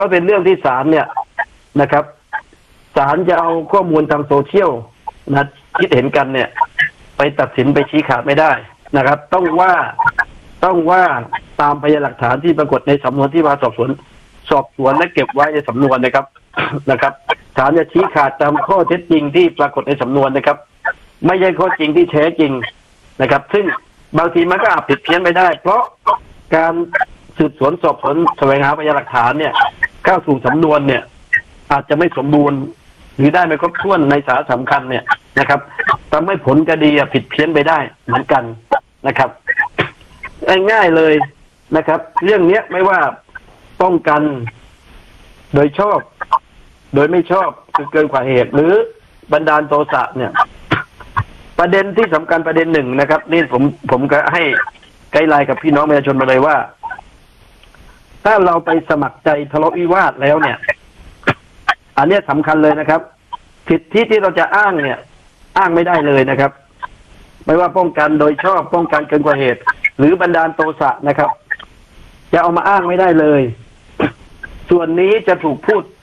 ก็เป็นเรื่องที่ศาลเนี่ยนะครับศาลจะเอาข้อมูลทางโซเชียลนะคิดเห็นกันเนี่ยไปตัดสินไปชี้ขาดไม่ได้นะครับต้องว่าตามพยานหลักฐานที่ปรากฏในสำนวนที่มาสอบสวนและเก็บไว้ในสำนวนนะครับนะครับศาลจะชี้ขาดตามข้อเท็จจริงที่ปรากฏในสำนวนนะครับไม่ใช่ข้อจริงที่แท้จริงนะครับซึ่งบางทีมันก็อาจผิดเพี้ยนไปได้เพราะการสืบสวนสอบสวนแสวงหาพยานหลักฐานเนี่ยเข้าสู่สำนวนเนี่ยอาจจะไม่สมบูรณ์หรือได้ไม่ครบถ้วนในสาระสำคัญเนี่ยนะครับทำให้ผลคดีผิดเพี้ยนไปได้เหมือนกันนะครับง่ายๆเลยนะครับเรื่องนี้ไม่ว่าป้องกันโดยชอบโดยไม่ชอบคือเกินกว่าเหตุหรือบันดาลโทสะเนี่ยประเด็นที่สำคัญประเด็นหนึ่งนะครับนี่ผมก็ให้ไกด์ไลน์กับพี่น้องประชาชนมาเลยว่าถ้าเราไปสมัครใจทะเลาะวิวาทแล้วเนี่ยอันนี้สำคัญเลยนะครับสิทธิที่เราจะอ้างเนี่ยอ้างไม่ได้เลยนะครับไม่ว่าป้องกันโดยชอบป้องกันเกินกว่าเหตุหรือบันดาลโทสะนะครับจะเอามาอ้างไม่ได้เลยส่วนนี้จะถูก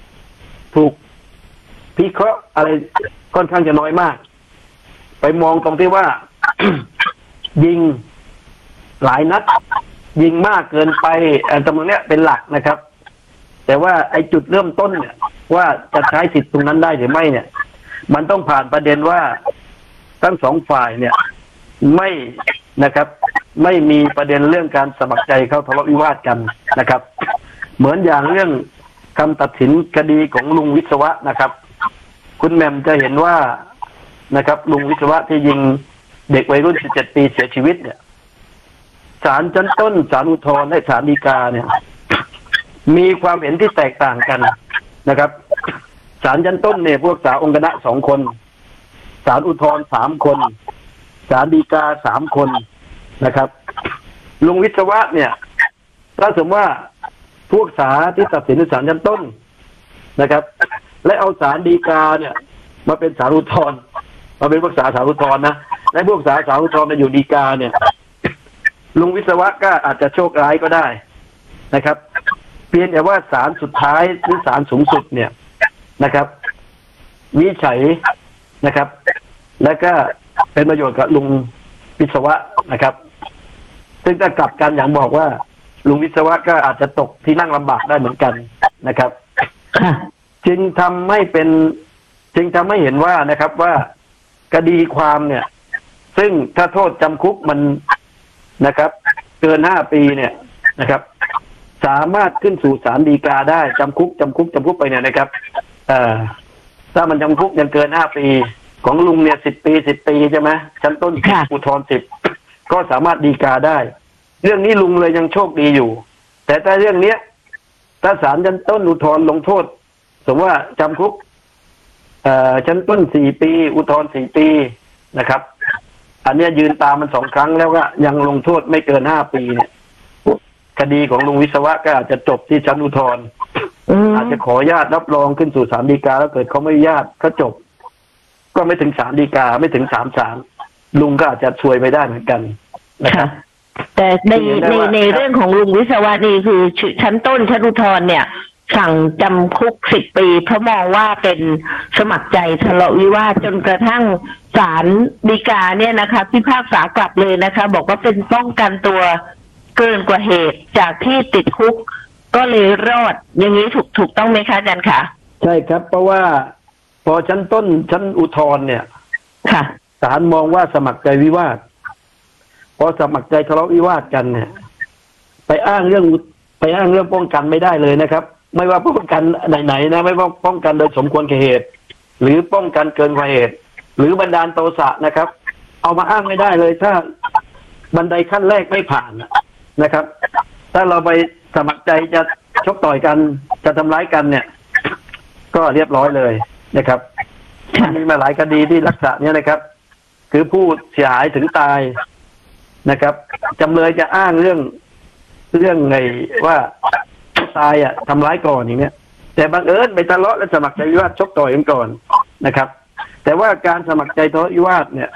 พิเคราะห์อะไรค่อนข้างจะน้อยมากไปมองตรงที่ว่า ยิงหลายนัดยิงมากเกินไปตรงนี้เป็นหลักนะครับแต่ว่าไอ้จุดเริ่มต้นเนี่ยว่าจะใช้สิทธิ์ตรงนั้นได้หรือไม่เนี่ยมันต้องผ่านประเด็นว่าทั้งสองฝ่ายเนี่ยไม่นะครับไม่มีประเด็นเรื่องการสมัครใจเข้าทะเลาะวิวาทกันนะครับเหมือนอย่างเรื่องคำตัดสินคดีของลุงวิศวะนะครับคุณแหม่มจะเห็นว่านะครับลุงวิศวะที่ยิงเด็กวัยรุ่น17 ปีเสียชีวิตเนี่ยศาลชั้นต้นศาลอุทธรณ์และศาลฎีกาเนี่ยมีความเห็นที่แตกต่างกันนะครับศาลชั้นต้นเนี่ยพวกษาองค์คณะ2 คนศาลอุทธรณ์3 คนศาลฎีกา3 คนนะครับลุงวิศวะเนี่ยถ้าสมมติว่าพวกศาลที่ตัดสินในศาลชั้นต้นนะครับและเอาศาลฎีกาเนี่ยมาเป็นศาลอุทธรณ์มาเป็นพวกศาลอุทธรณ์นะและพวกศาลอุทธรณ์มาอยู่ฎีกาเนี่ยลุงวิศวะก็อาจจะโชคร้ายก็ได้นะครับเพียงแต่ว่าศาลสุดท้ายหรือศาลสูงสุดเนี่ยนะครับวินิจฉัยนะครับ และก็เป็นประโยชน์กับลุงวิศวะนะครับซึ่งถ้ากลับกันอย่างบอกว่าลุงวิศวะก็อาจจะตกที่นั่งลำบากได้เหมือนกันนะครับจึงทำให้เห็นว่านะครับว่าคดีความเนี่ยซึ่งถ้าโทษจำคุกมันนะครับเกิน5 ปีเนี่ยนะครับสามารถขึ้นสู่ศาลฎีกาได้จำคุกไปเนี่ยนะครับถ้ามันจำคุกยังเกิน5 ปีของลุงเนี่ย10 ปีใช่ไหมชั้นต้นอุทธรณ์10ก็สามารถฎีกาได้เรื่องนี้ลุงเลยยังโชคดีอยู่แต่ถ้าเรื่องเนี้ยถ้าศาลชั้นต้นอุทธรณ์ลงโทษสมมติว่าจำคุกชั้นต้น4 ปีอุทธรณ์4 ปีนะครับอันนี้ยืนตามมัน2 ครั้งแล้วก็ยังลงโทษไม่เกิน5 ปีเนี่ยคดีของลุงวิศวะก็อาจจะจบที่ชั้นอุทธรณ์อาจจะขอญาติรับรองขึ้นสู่ศาลฎีกาแล้วเกิดเขาไม่ญาติก็จบก็ไม่ถึงศาลฎีกาไม่ถึง3 ศาลลุงก็อาจจะช่วยไปได้เหมือนกันนะครับแต่ในเรื่องของลุงวิศวะนี่คือชั้นต้นชั้นอุทธรณ์เนี่ยสั่งจำคุก10 ปีเพราะมองว่าเป็นสมัครใจทะเลาะวิวาทจนกระทั่งศาลฎีกาเนี่ยนะคะพิพากษากลับเลยนะคะบอกว่าเป็นป้องกันตัวเกินกว่าเหตุจากที่ติดคุกก็เลยรอดอย่างนี้ถูกต้องไหมคะอาจารย์คะใช่ครับเพราะว่าพอชั้นต้นชั้นอุทธรณ์เนี่ยค่ะศาลมองว่าสมัครใจวิวาทพอสมัครใจทะเลาะวิวาทกันเนี่ยไปอ้างเรื่องป้องกันไม่ได้เลยนะครับไม่ว่าป้องกันไหนๆนะไม่ว่าป้องกันโดยสมควรแก่เหตุหรือป้องกันเกินกว่าเหตุหรือบันดาลโทสะนะครับเอามาอ้างไม่ได้เลยถ้าบันไดขั้นแรกไม่ผ่านนะครับถ้าเราไปสมัครใจจะชกต่อยกันจะทำร้ายกันเนี่ยก็เรียบร้อยเลยนะครับมีมาหลายคดีที่ลักษณะนี้นะครับคือผู้เสียหายถึงตายนะครับจำเลยจะอ้างเรื่องไงว่าตายทำร้ายก่อนอย่างเนี้ยแต่บังเอิญไปทะเลาะและสมัครใจวิวาทชกต่อยกันก่อนนะครับแต่ว่าการสมัครใจทะเลาะวิวาทเนี่ย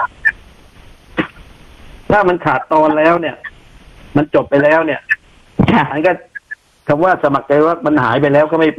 ถ้ามันขาดตอนแล้วเนี่ยมันจบไปแล้วเนี่ยมันก็คำว่าสมัครใจว่ามันหายไปแล้วก็ไม่